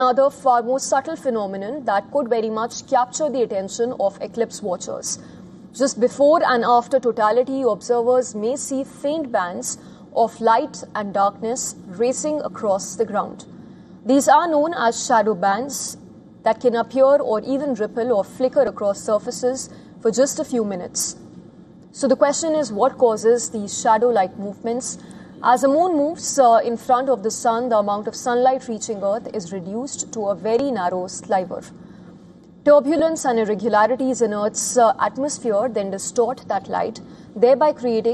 another far more subtle phenomenon that could very much capture the attention of eclipse watchers. Just before and after totality, observers may see faint bands of light and darkness racing across the ground. These are known as shadow bands that can appear or even ripple or flicker across surfaces for just a few minutes. So the question is, what causes these shadow-like movements? As the moon moves in front of the sun, the amount of sunlight reaching Earth is reduced to a very narrow sliver. Turbulence and irregularities in Earth's atmosphere then distort that light, thereby creating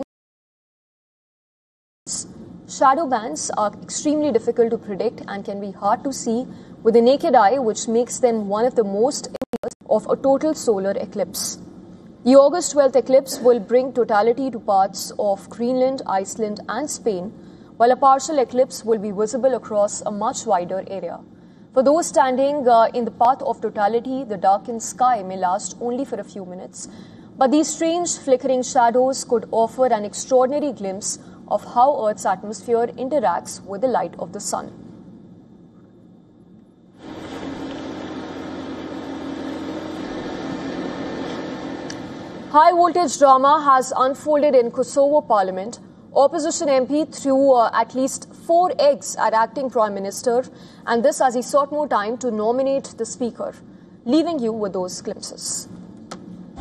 shadow bands are extremely difficult to predict and can be hard to see with the naked eye, which makes them one of the most of a total solar eclipse. The August 12th eclipse will bring totality to parts of Greenland, Iceland and Spain, while a partial eclipse will be visible across a much wider area. For those standing in the path of totality, the darkened sky may last only for a few minutes, but these strange flickering shadows could offer an extraordinary glimpse of how Earth's atmosphere interacts with the light of the sun. High voltage drama has unfolded in Kosovo Parliament. Opposition MP threw at least 4 eggs at acting Prime Minister, and this as he sought more time to nominate the Speaker. Leaving you with those glimpses.